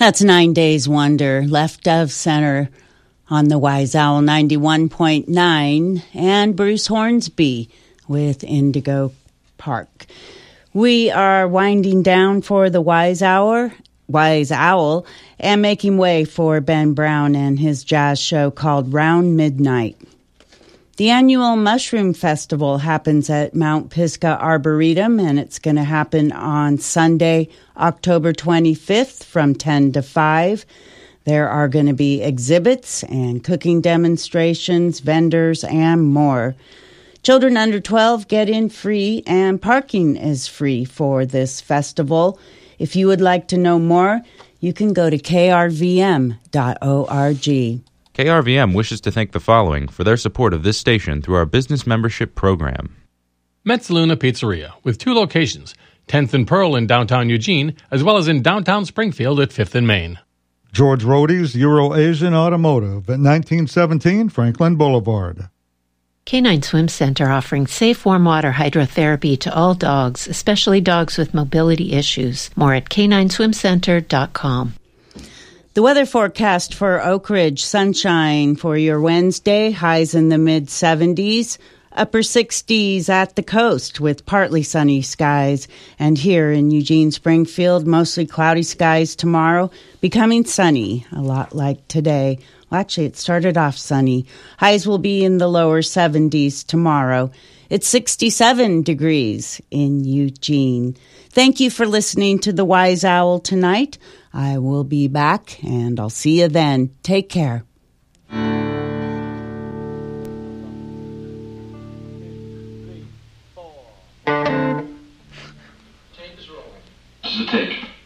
That's 9 Days Wonder, left of center on the Wise Owl 91.9, and Bruce Hornsby with Indigo Park. We are winding down for the Wise Owl, and making way for Ben Brown and his jazz show called Round Midnight. The annual Mushroom Festival happens at Mount Pisgah Arboretum, and it's going to happen on Sunday, October 25th from 10 to 5. There are going to be exhibits and cooking demonstrations, vendors, and more. Children under 12 get in free, and parking is free for this festival. If you would like to know more, you can go to krvm.org. KRVM wishes to thank the following for their support of this station through our business membership program. Metzaluna Pizzeria, with 2 locations, 10th and Pearl in downtown Eugene, as well as in downtown Springfield at 5th and Main. George Rohde's Euro-Asian Automotive at 1917 Franklin Boulevard. Canine Swim Center offering safe warm water hydrotherapy to all dogs, especially dogs with mobility issues. More at canineswimcenter.com. The weather forecast for Oak Ridge: sunshine for your Wednesday, highs in the mid-70s, upper 60s at the coast with partly sunny skies. And here in Eugene, Springfield, mostly cloudy skies tomorrow, becoming sunny, a lot like today. Well, actually, it started off sunny. Highs will be in the lower 70s tomorrow. It's 67 degrees in Eugene. Thank you for listening to The Wise Owl tonight. I will be back, and I'll see you then. Take care. This is the tape.